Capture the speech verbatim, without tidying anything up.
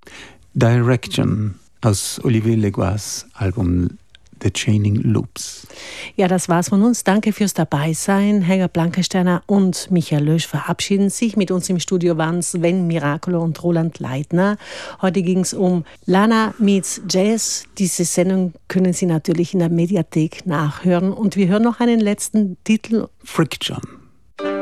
Direction aus Olivier Legois Album The Chaining Loops. Ja, das war's von uns. Danke fürs Dabeisein. Helga Blankensteiner und Michael Lösch verabschieden sich. Mit uns im Studio waren Sven Miracolo und Roland Leitner. Heute ging es um Lana meets Jazz. Diese Sendung können Sie natürlich in der Mediathek nachhören. Und wir hören noch einen letzten Titel. Friction.